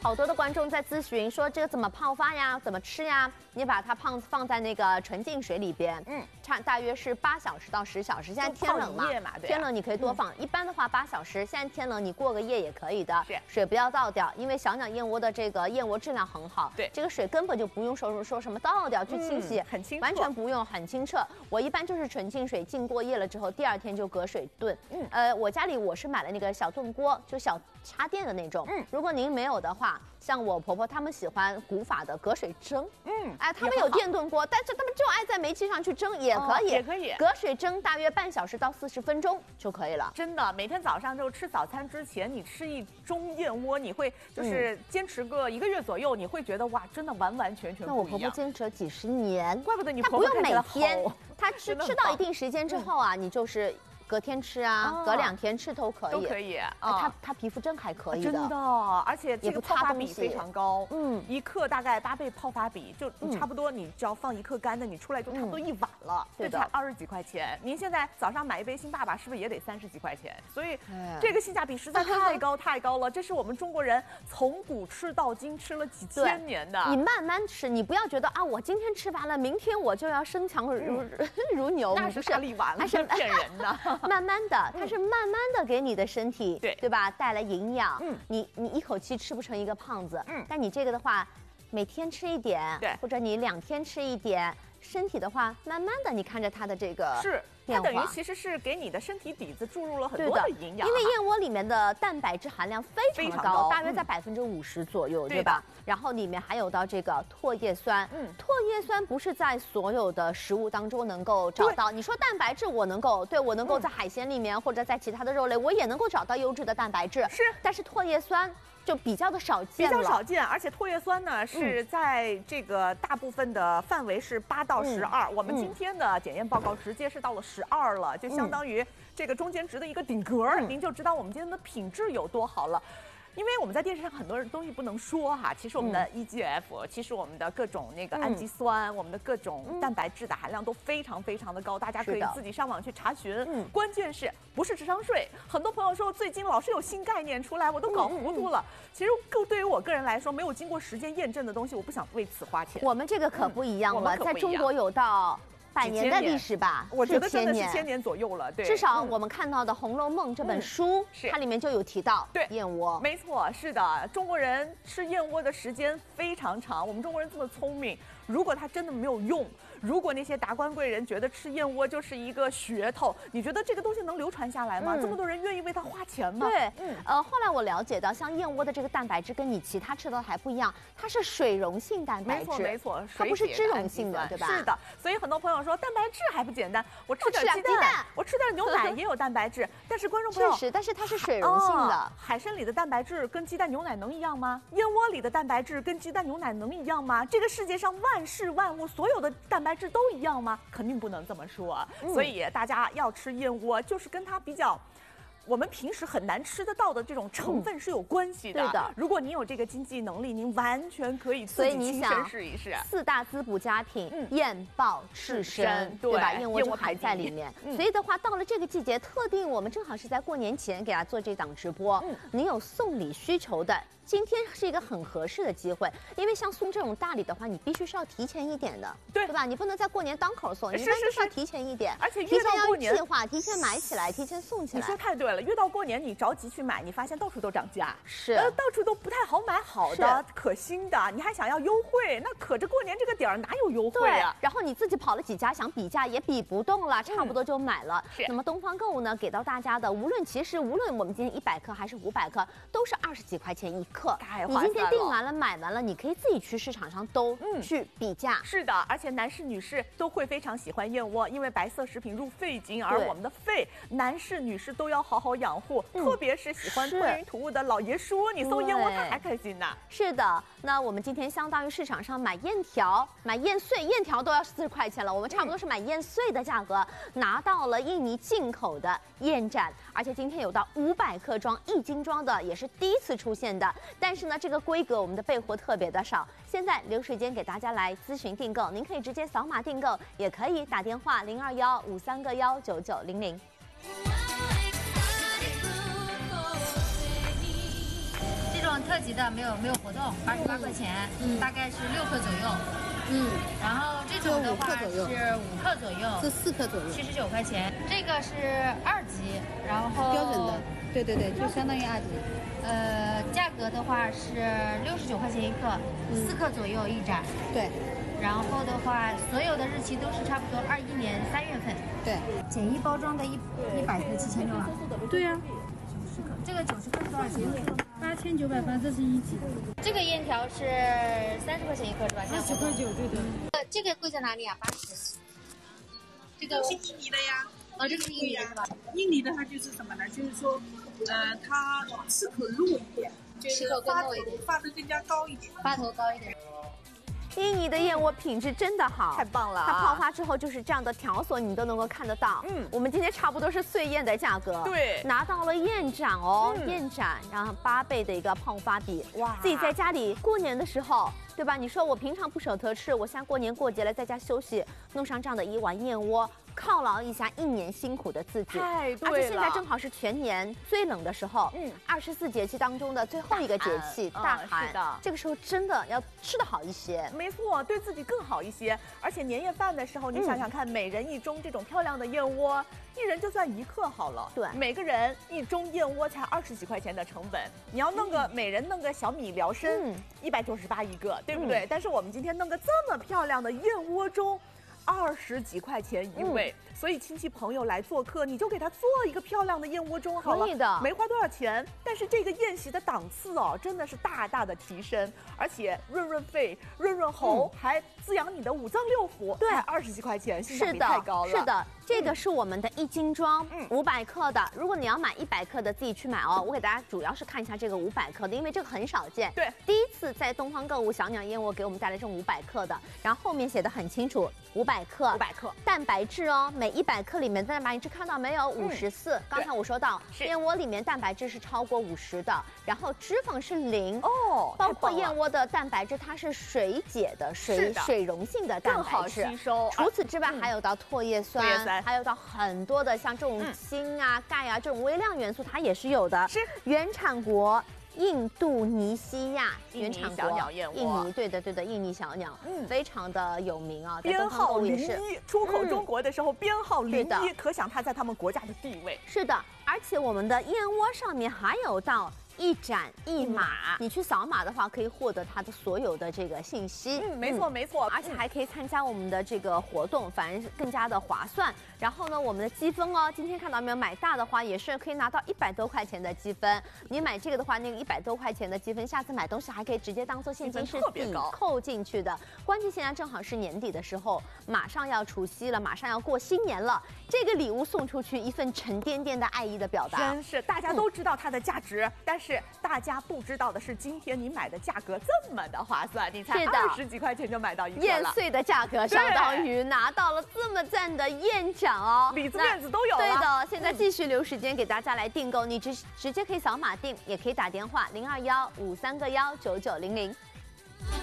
好多的观众在咨询说这个怎么泡发呀，怎么吃呀？你把它放在那个纯净水里边，大约是8小时到10小时。现在天冷嘛，天冷你可以多放。一般的话8小时，现在天冷你过个夜也可以的。水不要倒掉，因为小鸟燕窝的这个燕窝质量很好。对，这个水根本就不用说什么倒掉去清洗， 很清澈， 完全不用，很清澈。我一般就是纯净水浸过夜了之后，第2天就隔水炖。我家里我是买了那个小炖锅，就小插电的那种。如果您没有的话，像我婆婆他们喜欢古法的隔水蒸。他们有电炖锅，但是他们就爱在煤气上去蒸，也可以， 也可以。 隔水蒸大约半小时到40分钟就可以了。 真的，每天早上就吃早餐之前，你吃一盅燕窝，你会就是坚持个1个月左右，你会觉得哇，真的完完全全不一样。 那我婆婆坚持了几10年， 怪不得你婆婆她不用每天，她吃到一定时间之后啊，你就是隔天吃啊，隔2天吃都可以， 都可以。 她皮肤真还可以的， 真的，而且这个泡发比非常高，1克大概8倍泡发比，就差不多，你只要放1克干的，你出来就差不多1碗了，这才20几块钱。您现在早上买一杯新爸爸，是不是也得30几块钱？所以这个性价比实在太高了，这是我们中国人从古吃到今，吃了几千年的。 你慢慢吃，你不要觉得啊，我今天吃完了，明天我就要身强如牛， 那是大力丸了，是骗人的。 慢慢的，它是慢慢的给你的身体，对吧，带来营养。你一口气吃不成一个胖子。但你这个的话，每天吃一点，或者你2天吃一点，身体的话，慢慢的你看着它的这个它等于其实是给你的身体底子注入了很多的营养， 因为燕窝里面的蛋白质含量非常的高，大约在50%左右，对吧？然后里面还有到这个唾液酸，唾液酸不是在所有的食物当中能够找到。你说蛋白质我能够在海鲜里面或者在其他的肉类我也能够找到优质的蛋白质，但是唾液酸就比较的少见了， 比较少见，而且唾液酸呢是在这个大部分的范围是8到12，我们今天的检验报告直接是到了12了，就相当于这个中间值的一个顶格，您就知道我们今天的品质有多好了。因为我们在电视上很多东西不能说哈，其实我们的 EGF，其实我们的各种那个氨基酸，我们的各种蛋白质的含量都非常的高，大家可以自己上网去查询。关键是不是智商税？很多朋友说最近老是有新概念出来，我都搞糊涂了。其实对于我个人来说，没有经过时间验证的东西，我不想为此花钱。 我们这个可不一样了，在中国有到100年的历史吧， 我觉得真的是1000年左右了。对， 至少我们看到的《红楼梦》这本书，它里面就有提到燕窝。 没错，是的，中国人吃燕窝的时间非常长。我们中国人这么聪明，如果它真的没有用，如果那些达官贵人觉得吃燕窝就是一个噱头，你觉得这个东西能流传下来吗？这么多人愿意为它花钱吗？ 对，后来我了解到，像燕窝的这个蛋白质跟你其他吃的还不一样，它是水溶性蛋白质， 没错， 它不是脂溶性的，对吧？ 是的，所以很多朋友说蛋白质还不简单，我吃点鸡蛋，我吃点牛奶也有蛋白质，但是观众朋友， 确实，但是它是水溶性的。 海参里的蛋白质跟鸡蛋牛奶能一样吗？燕窝里的蛋白质跟鸡蛋牛奶能一样吗？这个世界上万事万物所有的蛋白质都一样吗？肯定不能这么说。所以大家要吃燕窝，就是跟它比较我们平时很难吃得到的这种成分是有关系的。 对的， 如果您有这个经济能力，您完全可以自己亲身试一试。 4大滋补佳品，燕鲍赤参，对吧？燕窝就含在里面。所以的话，到了这个季节，特定我们正好是在过年前给大家做这档直播。你有送礼需求的，今天是一个很合适的机会，因为像送这种大礼的话，你必须是要提前一点的，对吧？你不能在过年当口送，你一般就是要提前一点， 而且提前要计划，提前买起来，提前送起来。 你说太对了，越到过年你着急去买，你发现到处都涨价，到处都不太好买好的、可心的，你还想要优惠，那可着过年这个点儿哪有优惠啊？ 然后你自己跑了几家想比价也比不动了，差不多就买了。那么东方购物呢，给到大家的，无论我们今天100克还是500克，都是20几块钱1克。你今天订完了买完了，你可以自己去市场上都去比价。 是的，而且男士女士都会非常喜欢燕窝，因为白色食品入肺经，而我们的肺，男士女士都要好好养护，特别是喜欢吞云吐雾的老爷叔，你送燕窝他还开心呢。 是的，那我们今天相当于市场上买燕条、买燕碎，燕条都要40块钱了，我们差不多是买燕碎的价格拿到了印尼进口的燕盏，而且今天有到500克装1斤装的，也是第一次出现的。但是呢，这个规格我们的备货特别的少，现在留时间给大家来咨询订购，您可以直接扫码订购，也可以打电话02153个19900。 克级的没有活动，88块钱，大概是6克左右。然后这种的话是5克左右， 是4克左右 ，79块钱。这个是2级，然后标准的，对，就相当于2级。 价格的话是69块钱1克，4克左右一盏。 对。 然后的话，所有的日期都是差不多21年3月份。对。简易包装的100克7000多啊。 对呀。 这个90克是多少钱 ？8980，这是1级的。 这个燕条是30块钱1克是吧 ？20块9，对的。 这个贵在哪里啊？80。这个是印尼的呀。 哦，这个是印尼的是吧？ 印尼的它就是什么呢？就是说，它吃口糯一点，就是发的更加高一点， 发头高一点。 印尼的燕窝品质真的好， 太棒了！ 它泡发之后就是这样的条索，你都能够看得到。我们今天差不多是碎燕的价格， 对， 拿到了燕盏哦，燕盏，然后8倍的一个泡发比，哇！自己在家里过年的时候，对吧？你说我平常不舍得吃，我现在过年过节了，在家休息，弄上这样的一碗燕窝。犒劳一下1年辛苦的自己， 太对了！ 而且现在正好是全年最冷的时候，24节气当中的最后一个节气，大寒。是的，这个时候真的要吃得好一些。 没错，对自己更好一些。而且年夜饭的时候，你想想看，每人1盅这种漂亮的燕窝，一人就算1克好了。对，每个人1盅燕窝才20几块钱的成本，你要弄个每人弄个小米辽参，198一个，对不对？但是我们今天弄个这么漂亮的燕窝盅。20几块钱一位，所以亲戚朋友来做客，你就给他做一个漂亮的燕窝盅好了， 可以的， 没花多少钱。但是这个宴席的档次哦，真的是大大的提升，而且润肺、润喉，还滋养你的5脏6腑。对，20几块钱，性价比太高了。 是的，这个是我们的1斤装，500克的。如果你要买100克的，自己去买哦。我给大家主要是看一下这个500克的，因为这个很少见。 对， 第一次在东方购物小鸟燕窝给我们带来这种500克的，然后后面写的很清楚，500克蛋白质哦，每100克里面的蛋白质看到没有？54。刚才我说到燕窝里面蛋白质是超过50的，然后脂肪是0哦，包括燕窝的蛋白质它是水解的、水溶性的蛋白质，更好吸收。 除此之外还有到唾液酸，还有到很多的像这种锌啊、钙啊这种微量元素，它也是有的。是原产国。印度尼西亚原产国印尼，对的，印尼小鸟，非常的有名啊， 编号01，出口中国的时候编号01，可想它在他们国家的地位。 是的，而且我们的燕窝上面还有到1盏1码，你去扫码的话可以获得它的所有的这个信息。 没错， 而且还可以参加我们的这个活动，反正更加的划算。然后呢，我们的积分哦，今天看到没有？买大的话也是可以拿到100多块钱的积分。你买这个的话，那个100多块钱的积分，下次买东西还可以直接当做现金是抵扣进去的。关键现在正好是年底的时候，马上要除夕了，马上要过新年了，这个礼物送出去，一份沉甸甸的爱意的表达。 真是大家都知道它的价值，但是大家不知道的是，今天你买的价格这么的划算，你才20几块钱就买到1个了。 燕碎的价格相当于拿到了这么赞的燕盏哦， 里子面子都有了。 对的，现在继续留时间给大家来订购，你直接可以扫码订，也可以打电话0215319900。